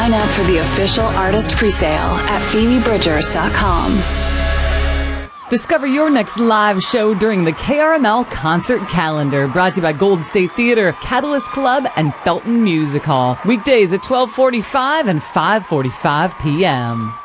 Sign up for the official artist presale at PhoebeBridgers.com. Discover your next live show during the KRML Concert Calendar, brought to you by Golden State Theater, Catalyst Club, and Felton Music Hall. Weekdays at 12:45 and 5:45 p.m.